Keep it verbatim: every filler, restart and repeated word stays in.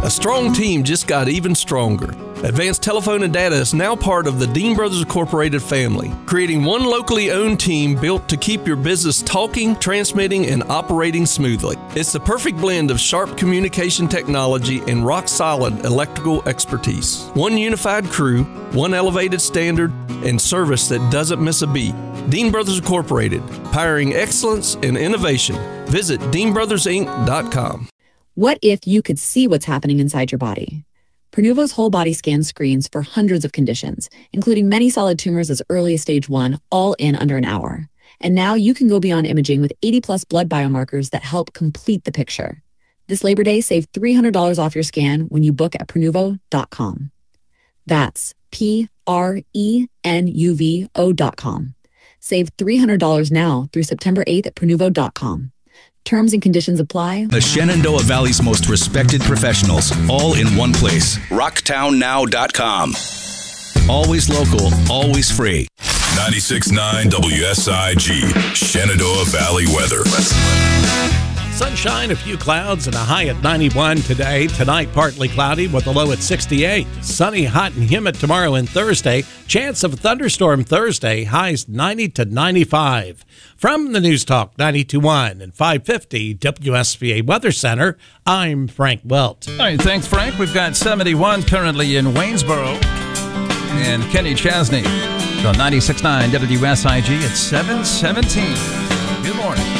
A strong team just got even stronger. Advanced Telephone and Data is now part of the Dean Brothers Incorporated family, creating one locally owned team built to keep your business talking, transmitting, and operating smoothly. It's the perfect blend of sharp communication technology and rock-solid electrical expertise. One unified crew, one elevated standard, and service that doesn't miss a beat. Dean Brothers Incorporated, powering excellence and innovation. Visit dean brothers inc dot com. What if you could see what's happening inside your body? Prenuvo's whole body scan screens for hundreds of conditions, including many solid tumors as early as stage one, all in under an hour. And now you can go beyond imaging with eighty plus blood biomarkers that help complete the picture. This Labor Day, save three hundred dollars off your scan when you book at prenuvo dot com. That's P R E N U V O dot com. Save three hundred dollars now through September eighth at prenuvo dot com. Terms and conditions apply. The Shenandoah Valley's most respected professionals, all in one place. rocktown now dot com. Always local, always free. ninety-six point nine W S I G, Shenandoah Valley weather. Sunshine, a few clouds, and a high at ninety-one today. Tonight, partly cloudy with a low at sixty-eight. Sunny, hot, and humid tomorrow and Thursday. Chance of a thunderstorm Thursday. Highs ninety to ninety-five. From the News Talk ninety-two point one and five fifty W S V A Weather Center, I'm Frank Welt. All right, thanks, Frank. We've got seventy-one currently in Waynesboro. And Kenny Chesney on ninety-six point nine W S I G at seven seventeen. Good morning.